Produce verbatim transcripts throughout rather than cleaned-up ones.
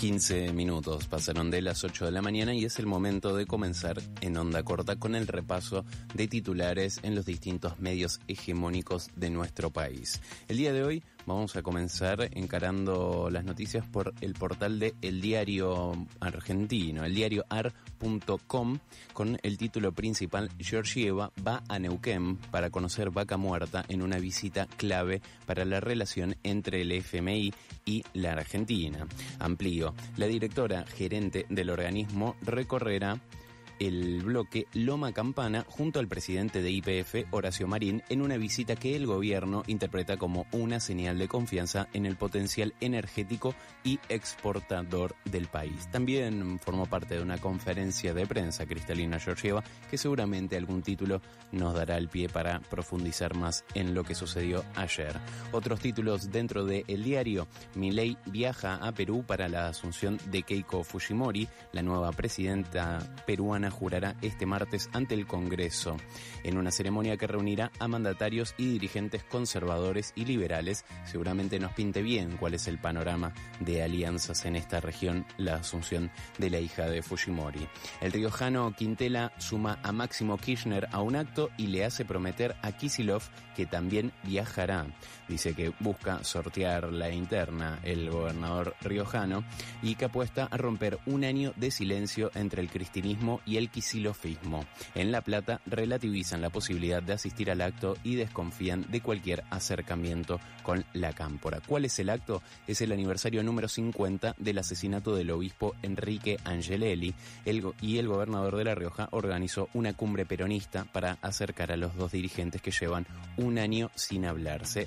quince minutos pasaron de las ocho de la mañana y es el momento de comenzar en Onda Corta con el repaso de titulares en los distintos medios hegemónicos de nuestro país. El día de hoy vamos a comenzar encarando las noticias por el portal de El Diario Argentino, el diario ar punto com, con el título principal: Georgieva va a Neuquén para conocer Vaca Muerta en una visita clave para la relación entre el F M I y la Argentina. Amplío: la directora gerente del organismo recorrerá el bloque Loma Campana junto al presidente de Y P F, Horacio Marín, en una visita que el gobierno interpreta como una señal de confianza en el potencial energético y exportador del país. También formó parte de una conferencia de prensa Cristalina Georgieva, que seguramente algún título nos dará el pie para profundizar más en lo que sucedió ayer. Otros títulos dentro de El Diario: Milei viaja a Perú para la asunción de Keiko Fujimori. La nueva presidenta peruana jurará este martes ante el Congreso en una ceremonia que reunirá a mandatarios y dirigentes conservadores y liberales. Seguramente nos pinte bien cuál es el panorama de alianzas en esta región, la asunción de la hija de Fujimori. El riojano Quintela suma a Máximo Kirchner a un acto y le hace prometer a Kicillof que también viajará. Dice que busca sortear la interna el gobernador riojano y que apuesta a romper un año de silencio entre el cristinismo y el kicilofismo. En La Plata relativizan la posibilidad de asistir al acto y desconfían de cualquier acercamiento con la cámpora. ¿Cuál es el acto? Es el aniversario número cincuenta del asesinato del obispo Enrique Angelelli, el go- y el gobernador de La Rioja organizó una cumbre peronista para acercar a los dos dirigentes que llevan un año sin hablarse.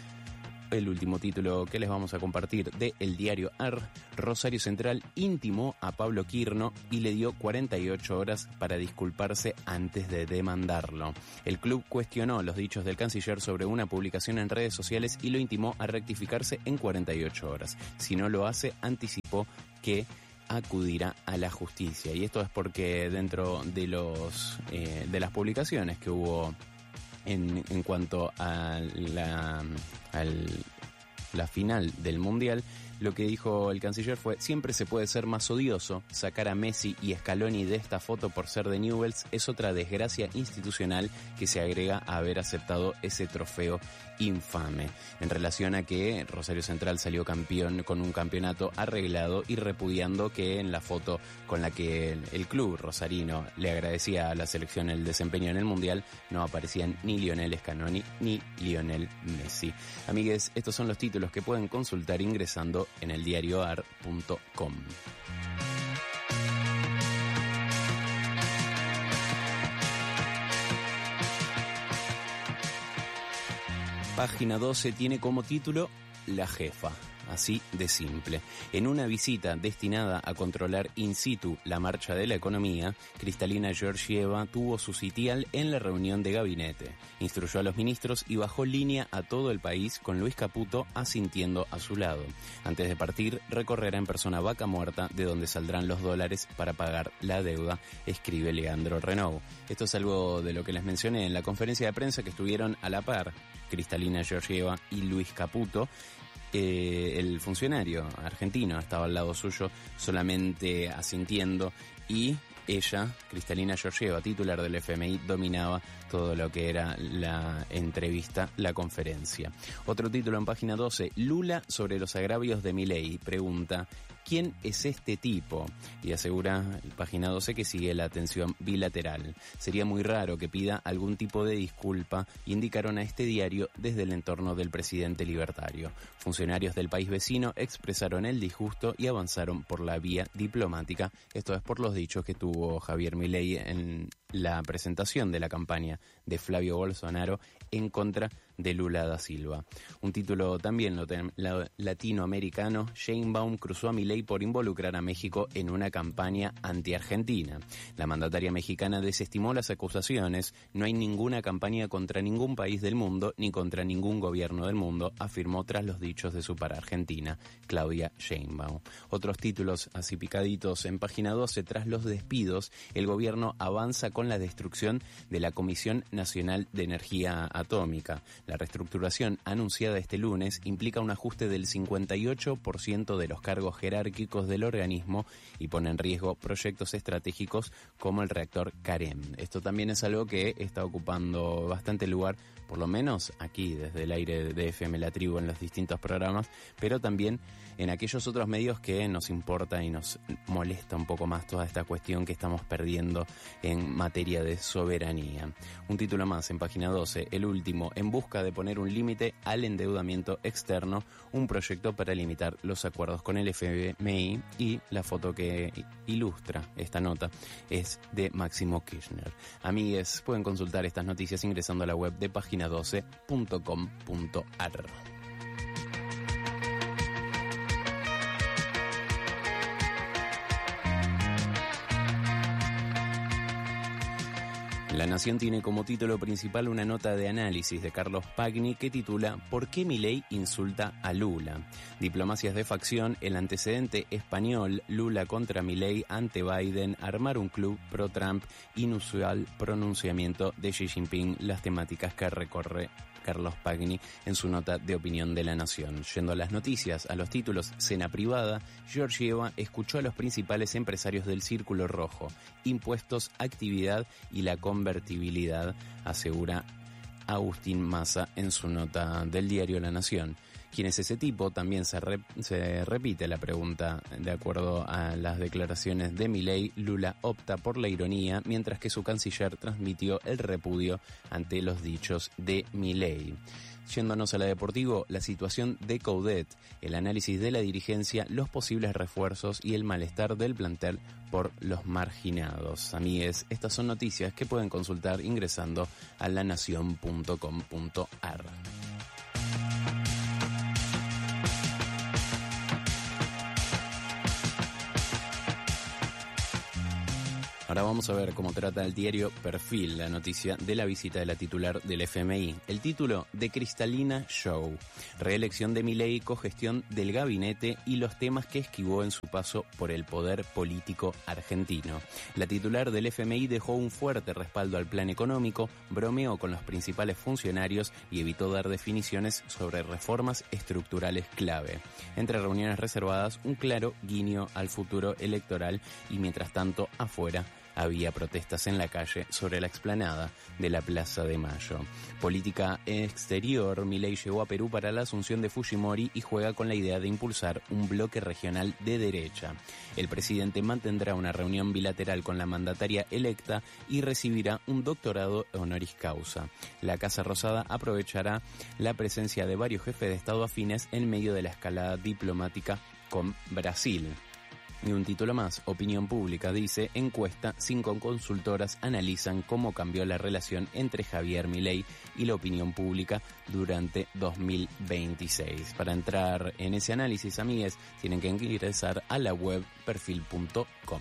El último título que les vamos a compartir de El Diario Ar: Rosario Central intimó a Pablo Quirno y le dio cuarenta y ocho horas para disculparse antes de demandarlo. El club cuestionó los dichos del canciller sobre una publicación en redes sociales y lo intimó a rectificarse en cuarenta y ocho horas. Si no lo hace, anticipó que acudirá a la justicia. Y esto es porque dentro de los eh, de las publicaciones que hubo En, en cuanto a la, a la final del Mundial, lo que dijo el canciller fue: siempre se puede ser más odioso. Sacar a Messi y Scaloni de esta foto por ser de Newell's es otra desgracia institucional que se agrega a haber aceptado ese trofeo infame. En relación a que Rosario Central salió campeón con un campeonato arreglado y repudiando que en la foto con la que el, el club rosarino le agradecía a la selección el desempeño en el Mundial no aparecían ni Lionel Scaloni ni Lionel Messi. Amigues, estos son los títulos que pueden consultar ingresando en el diario ar punto com. Página doce tiene como título La Jefa. Así de simple. En una visita destinada a controlar in situ la marcha de la economía, Cristalina Georgieva tuvo su sitial en la reunión de gabinete. Instruyó a los ministros y bajó línea a todo el país con Luis Caputo asintiendo a su lado. Antes de partir, recorrerá en persona Vaca Muerta, de donde saldrán los dólares para pagar la deuda, escribe Leandro Renaud. Esto es algo de lo que les mencioné en la conferencia de prensa que estuvieron a la par Cristalina Georgieva y Luis Caputo. Eh, el funcionario argentino estaba al lado suyo solamente asintiendo y ella, Cristalina Georgieva, titular del F M I, dominaba todo lo que era la entrevista, la conferencia. Otro título en página doce: Lula sobre los agravios de Milei. Pregunta: ¿quién es este tipo? Y asegura en página doce que sigue la atención bilateral. Sería muy raro que pida algún tipo de disculpa, indicaron a este diario desde el entorno del presidente libertario. Funcionarios del país vecino expresaron el disgusto y avanzaron por la vía diplomática. Esto es por los dichos que tuvo Javier Milei en la presentación de la campaña de Flavio Bolsonaro en contra de Lula da Silva. Un título también latinoamericano: Sheinbaum cruzó a Milei por involucrar a México en una campaña anti-argentina. La mandataria mexicana desestimó las acusaciones. No hay ninguna campaña contra ningún país del mundo ni contra ningún gobierno del mundo, afirmó tras los dichos de su par argentina, Claudia Sheinbaum. Otros títulos así picaditos en página doce: tras los despidos, el gobierno avanza con la destrucción de la Comisión Nacional de Energía Atómica. La reestructuración anunciada este lunes implica un ajuste del cincuenta y ocho por ciento de los cargos jerárquicos del organismo y pone en riesgo proyectos estratégicos como el reactor Carem. Esto también es algo que está ocupando bastante lugar, por lo menos aquí desde el aire de F M La Tribu en los distintos programas, pero también en aquellos otros medios que nos importa y nos molesta un poco más toda esta cuestión que estamos perdiendo en materia de soberanía. Un título más en página doce, el último, en busca de poner un límite al endeudamiento externo, un proyecto para limitar los acuerdos con el F M I, y la foto que ilustra esta nota es de Máximo Kirchner. Amigues, pueden consultar estas noticias ingresando a la web de página doce punto com punto a r. La Nación tiene como título principal una nota de análisis de Carlos Pagni que titula ¿Por qué Milei insulta a Lula? Diplomacias de facción, el antecedente español, Lula contra Milei ante Biden, armar un club pro-Trump, inusual pronunciamiento de Xi Jinping, las temáticas que recorre Carlos Pagni en su nota de opinión de La Nación. Yendo a las noticias, a los títulos, cena privada, Georgieva escuchó a los principales empresarios del Círculo Rojo, impuestos, actividad y la convertibilidad, asegura Agustín Massa en su nota del diario La Nación. ¿Quién es ese tipo? También se, re, se repite la pregunta. De acuerdo a las declaraciones de Milei, Lula opta por la ironía, mientras que su canciller transmitió el repudio ante los dichos de Milei. Yéndonos a la deportivo, la situación de Coudet, el análisis de la dirigencia, los posibles refuerzos y el malestar del plantel por los marginados. Amigues, estas son noticias que pueden consultar ingresando a la nación punto com punto a r. Ahora vamos a ver cómo trata el diario Perfil la noticia de la visita de la titular del F M I. El título, de Cristalina Show. Reelección de Milei, cogestión del gabinete y los temas que esquivó en su paso por el poder político argentino. La titular del F M I dejó un fuerte respaldo al plan económico, bromeó con los principales funcionarios y evitó dar definiciones sobre reformas estructurales clave. Entre reuniones reservadas, un claro guiño al futuro electoral y mientras tanto, afuera, había protestas en la calle sobre la explanada de la Plaza de Mayo. Política exterior, Milei llegó a Perú para la asunción de Fujimori y juega con la idea de impulsar un bloque regional de derecha. El presidente mantendrá una reunión bilateral con la mandataria electa y recibirá un doctorado honoris causa. La Casa Rosada aprovechará la presencia de varios jefes de Estado afines en medio de la escalada diplomática con Brasil. Y un título más, Opinión Pública, dice, encuesta, cinco consultoras analizan cómo cambió la relación entre Javier Milei y la opinión pública durante dos mil veintiséis. Para entrar en ese análisis, amigues, tienen que ingresar a la web perfil punto com.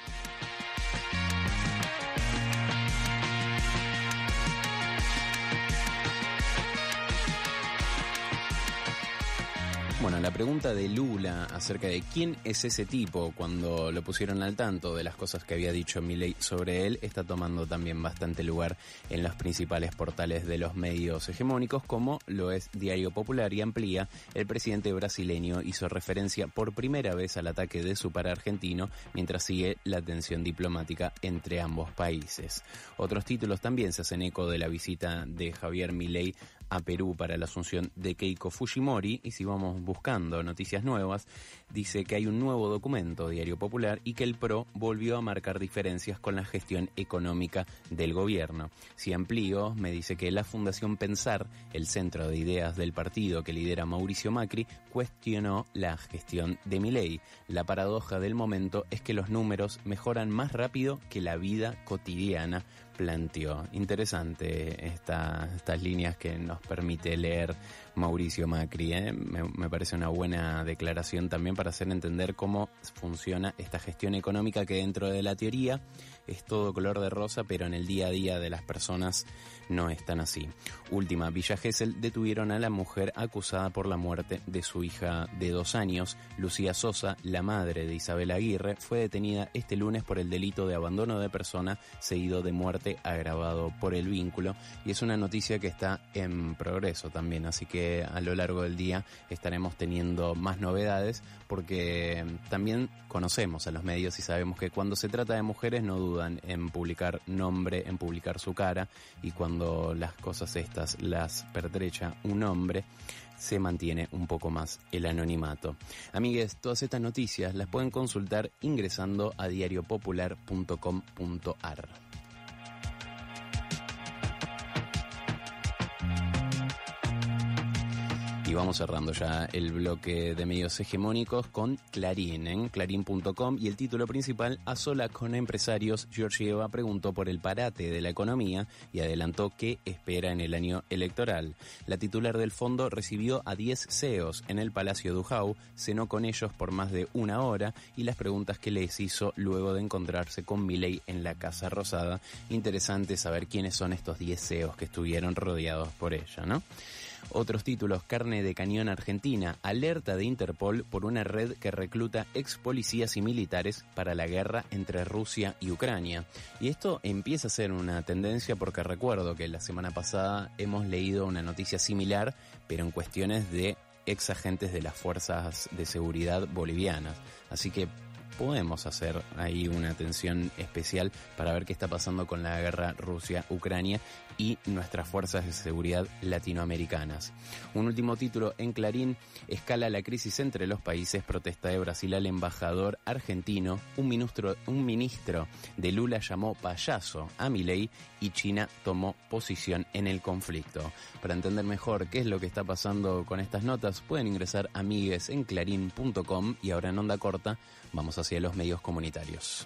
Bueno, la pregunta de Lula acerca de quién es ese tipo cuando lo pusieron al tanto de las cosas que había dicho Milei sobre él está tomando también bastante lugar en los principales portales de los medios hegemónicos, como lo es Diario Popular y Amplía. El presidente brasileño hizo referencia por primera vez al ataque de su par argentino mientras sigue la tensión diplomática entre ambos países. Otros títulos también se hacen eco de la visita de Javier Milei a Perú para la asunción de Keiko Fujimori, y si vamos buscando noticias nuevas, dice que hay un nuevo documento, Diario Popular, y que el P R O volvió a marcar diferencias con la gestión económica del gobierno. Si amplío, me dice que la Fundación Pensar, el centro de ideas del partido que lidera Mauricio Macri, cuestionó la gestión de Milei. La paradoja del momento es que los números mejoran más rápido que la vida cotidiana, planteó. Interesante esta, estas líneas que nos permite leer Mauricio Macri. ¿eh? Me, me parece una buena declaración también para hacer entender cómo funciona esta gestión económica que dentro de la teoría es todo color de rosa, pero en el día a día de las personas no es tan así. Última, Villa Gesell detuvieron a la mujer acusada por la muerte de su hija de dos años. Lucía Sosa, la madre de Isabel Aguirre, fue detenida este lunes por el delito de abandono de persona seguido de muerte agravado por el vínculo, y es una noticia que está en progreso también, así que a lo largo del día estaremos teniendo más novedades, porque también conocemos a los medios y sabemos que cuando se trata de mujeres no dudan en publicar nombre, en publicar su cara, y cuando las cosas estas las pertrecha un hombre, se mantiene un poco más el anonimato. Amigues, todas estas noticias las pueden consultar ingresando a diario popular punto com punto ar. Y vamos cerrando ya el bloque de medios hegemónicos con Clarín, en clarín punto com, y el título principal: a sola con empresarios, Georgieva preguntó por el parate de la economía y adelantó qué espera en el año electoral. La titular del fondo recibió a diez C E Os en el Palacio Dujau, cenó con ellos por más de una hora y las preguntas que les hizo luego de encontrarse con Milei en la Casa Rosada. Interesante saber quiénes son estos diez C E Os que estuvieron rodeados por ella, ¿no? Otros títulos: carne de cañón Argentina, alerta de Interpol por una red que recluta ex policías y militares para la guerra entre Rusia y Ucrania. Y esto empieza a ser una tendencia, porque recuerdo que la semana pasada hemos leído una noticia similar, pero en cuestiones de ex agentes de las fuerzas de seguridad bolivianas. Así que podemos hacer ahí una atención especial para ver qué está pasando con la guerra Rusia-Ucrania y nuestras fuerzas de seguridad latinoamericanas. Un último título en Clarín: escala la crisis entre los países, protesta de Brasil al embajador argentino, un ministro, un ministro de Lula llamó payaso a Milei y China tomó posición en el conflicto. Para entender mejor qué es lo que está pasando con estas notas, pueden ingresar, amigues, en clarín punto com, y ahora en Onda Corta vamos hacia los medios comunitarios.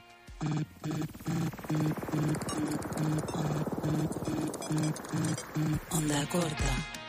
Onda Corta.